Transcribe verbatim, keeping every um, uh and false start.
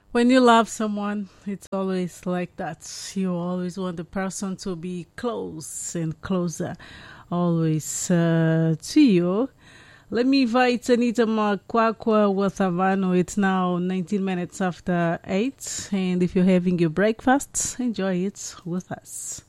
When you love someone, it's always like that. You always want the person to be close and closer, always uh, to you. Let me invite Anita Makwakwa with Havano. It's now nineteen minutes after eight. And if you're having your breakfast, enjoy it with us.